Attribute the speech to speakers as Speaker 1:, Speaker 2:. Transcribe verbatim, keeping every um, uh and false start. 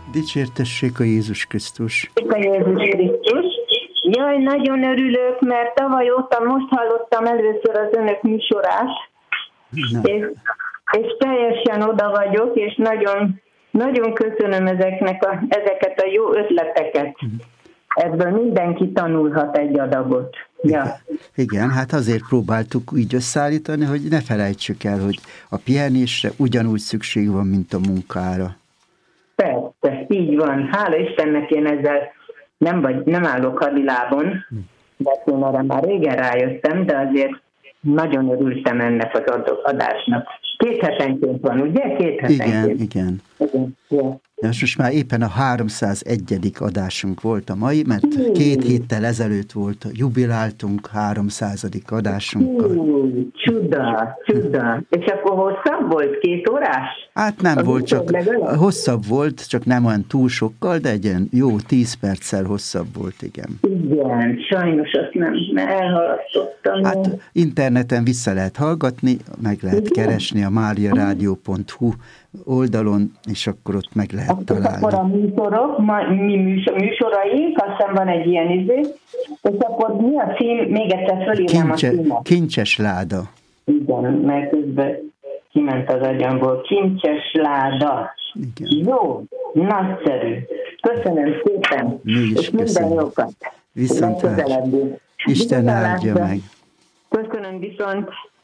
Speaker 1: Dicsértessék a Jézus Krisztus.
Speaker 2: A Jézus Krisztus. Jaj, nagyon örülök, mert tavaly óta most hallottam először az önök műsorát, és, és teljesen oda vagyok, és nagyon, nagyon köszönöm ezeknek a, ezeket a jó ötleteket. Ebből mindenki tanulhat egy adagot. Ja.
Speaker 1: Igen, hát azért próbáltuk így összeállítani, hogy ne felejtsük el, hogy a pihenésre ugyanúgy szükség van, mint a munkára.
Speaker 2: Persze, így van. Hála Istennek én ezzel nem, vagy, nem állok hadilábon, de én erre már régen rájöttem, de azért nagyon örültem ennek az adásnak. Két hetenként van, ugye? Két hetenként.
Speaker 1: Igen, igen. igen. igen. Most már éppen a háromszázegyedik adásunk volt a mai, mert két héttel ezelőtt volt, jubiláltunk háromszázadik adásunkkal.
Speaker 2: Hú, csuda, csuda. És akkor hosszabb volt? Két órás?
Speaker 1: Hát nem a volt, csak legalább? Hosszabb volt, csak nem olyan túl sokkal, de egy ilyen jó tíz perccel hosszabb volt, igen.
Speaker 2: Igen, sajnos azt nem, nem elhalasztottam.
Speaker 1: Hát interneten vissza lehet hallgatni, meg lehet igen? keresni a mariaradio pont hu oldalon, és akkor ott meg lehet
Speaker 2: akkor
Speaker 1: találni.
Speaker 2: Akkor a műsorok, ma, mi műsor, műsoraink, aztán van egy ilyen izé, és akkor mi a cím? Még egyszer fölírnám Kincse, a címet.
Speaker 1: Kincses láda.
Speaker 2: Igen, mert közben kiment az agyamból. Kincses láda. Igen. Jó, nagyszerű. Köszönöm szépen.
Speaker 1: Mi is
Speaker 2: és minden jókat.
Speaker 1: Viszont Isten áldja meg.
Speaker 2: Köszönöm viszont.